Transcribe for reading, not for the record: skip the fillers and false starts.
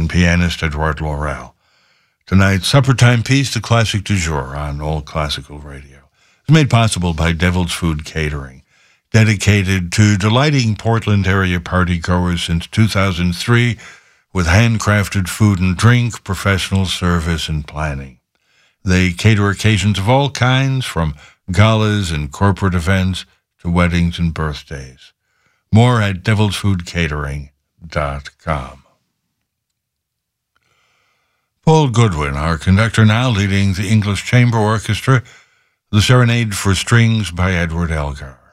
and pianist Edouard Laurel. Tonight's Supper Time piece, the classic du jour on Old Classical Radio, is made possible by Devil's Food Catering, dedicated to delighting Portland area partygoers since 2003 with handcrafted food and drink, professional service, and planning. They cater occasions of all kinds, from galas and corporate events to weddings and birthdays. More at devilsfoodcatering.com. Paul Goodwin, our conductor, now leading the English Chamber Orchestra, the Serenade for Strings by Edward Elgar.